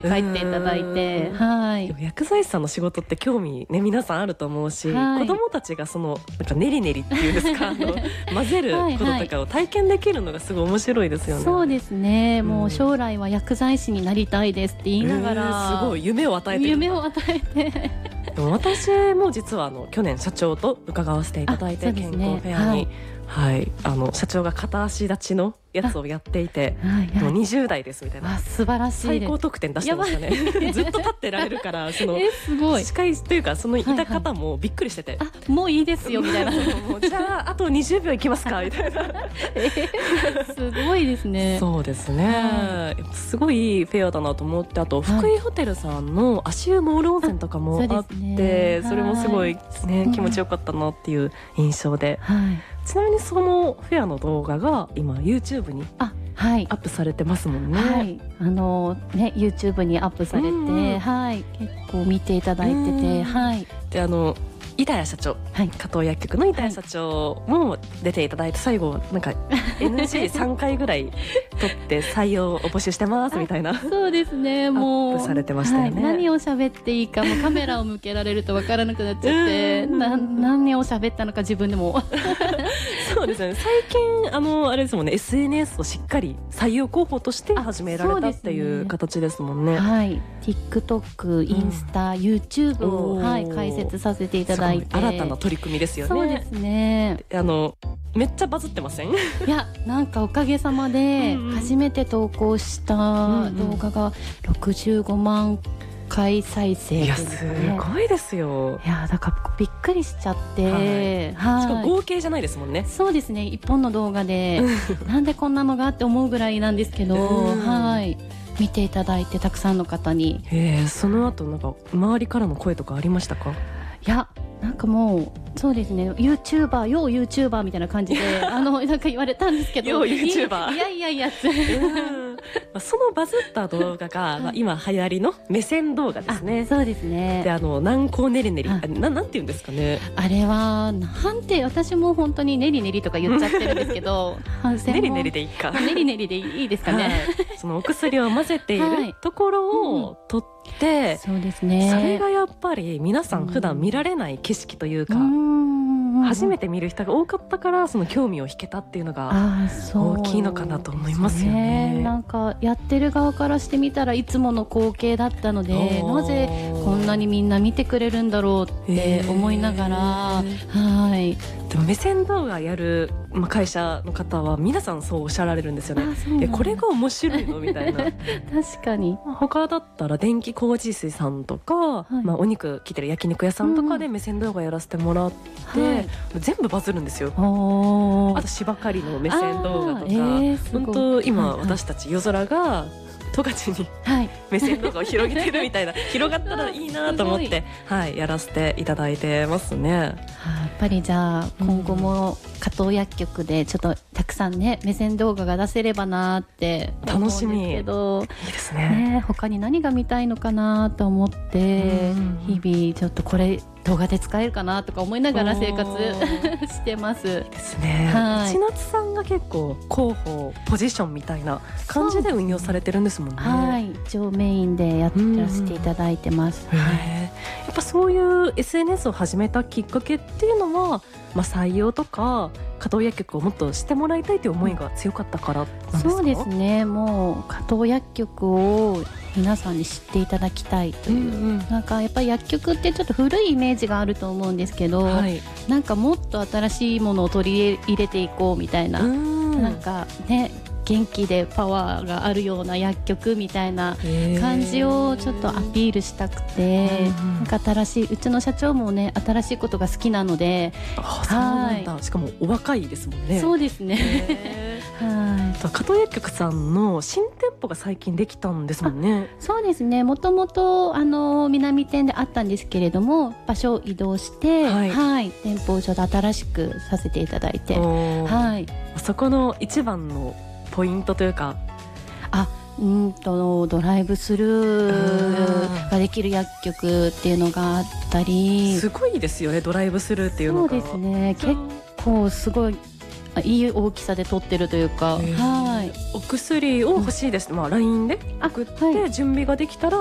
帰っていただいて、はい。 でも薬剤師さんの仕事って興味ね皆さんあると思うし、 はい、 子供たちがそのなんか練り練りっていうんですか混ぜることとかを体験できるのがすごい面白いですよね。 そうですね、もう将来は薬剤師になりたいですって言いながら、 すごい夢を与えてる。 夢を与えてでも私も実は去年社長と伺わせていただいて、健康フェアに、はい、社長が片足立ちのやつをやっていて、もう20代ですみたいな、 素晴らしい最高得点出してましたね。ずっと立ってられるからすごい司会というかそのいた方もびっくりしてて、 もういいですよみたいなもうじゃああと20秒いきますかみたいなすごいですね。 そうですね、すごいいいフェアだなと思って、あと福井ホテルさんの足湯モール温泉とかもあって、それもすごいね気持ちよかったなっていう印象で、ちなみにそのフェアの動画が今 YouTube にアップされてますもんね。 はい、YouTube にアップされて、結構見ていただいてて、 で板谷社長、加藤薬局の板谷社長も出ていただいて、最後なんか NG3 回ぐらい取って採用を募集してますみたいなそうですね、もうアップされてましたよね。 何を喋っていいかもカメラを向けられると分からなくなっちゃって何を喋ったのか自分でもそうですね、最近あれですもんね、 SNS をしっかり採用候補として始められたっていう形ですもんね。 TikTok、インスタ、YouTube を、開設させていただいて、 新たな取り組みですよね。 そうですね、 めっちゃバズってません？いや、なんかおかげさまで初めて投稿した動画が65万回再生、 いやすごいですよ。 いやだからびっくりしちゃって、 しかも合計じゃないですもんね。 そうですね、一本の動画でなんでこんなのがって思うぐらいなんですけど、見ていただいてたくさんの方に。 その後なんか周りからの声とかありましたか？ いや、なんかもうそうですね、YouTuber よ YouTuber みたいな感じでなんか言われたんですけど、 よ YouTuber いやそのバズった動画が、今流行りの目線動画ですね。 そうですね。 で軟膏ねりねり、なんて言うんですかね、 あれはなんて、私も本当にねりねりとか言っちゃってるんですけどねりねりでいいか、 ねりねりでいいですかね、 そのお薬を混ぜているところを撮って、 そうですね、 それがやっぱり皆さん普段見られない景色というか、初めて見る人が多かったから、その興味を引けたっていうのが大きいのかなと思いますよね。 なんかやってる側からしてみたらいつもの光景だったので、なぜこんなにみんな見てくれるんだろうって思いながら、 でも目線動画やる会社の方は皆さんそうおっしゃられるんですよね。これが面白いのみたいな確かに他だったら電気工事水さんとか、お肉切ってる焼肉屋さんとかで目線動画やらせてもらって、全部バズるんですよ。あと芝刈りの目線動画とか、本当今私たち夜空が十勝に目線動画を広げてるみたいな広がったらいいなと思って、やらせていただいてますね。 やっぱりじゃあ今後も加藤薬局でちょっとたくさんね目線動画が出せればなって思うんですけど、 いいですね。 他に何が見たいのかなと思って、日々ちょっとこれ動画で使えるかなとか思いながら生活してます。 ですね。千夏さんが結構広報ポジションみたいな感じで運用されてるんですもんね。 一応メインでやらせていただいてます。 やっぱそういう SNS を始めたきっかけっていうのは、採用とか加藤薬局をもっとしてもらいたいという思いが強かったからなんですか？ そうですね、もう加藤薬局を皆さんに知っていただきたいという、なんかやっぱり薬局ってちょっと古いイメージがあると思うんですけど、なんかもっと新しいものを取り入れていこうみたいな、なんかね、元気でパワーがあるような薬局みたいな感じをちょっとアピールしたくて、なんか新しい、うちの社長もね新しいことが好きなので、 そうなんだ。しかもお若いですもんね。 そうですね加藤薬局さんの新店舗が最近できたんですもんね。 そうですね、もともと南店であったんですけれども、場所を移動して、店舗をちょっと新しくさせていただいて、 そこの一番のポイントというか、 ドライブスルーができる薬局っていうのがあったり、 すごいですよね、ドライブスルーっていうのが。 そうですね、結構すごいいい大きさで取ってるというか、はい、 お薬を欲しいです、LINE で送って準備ができたら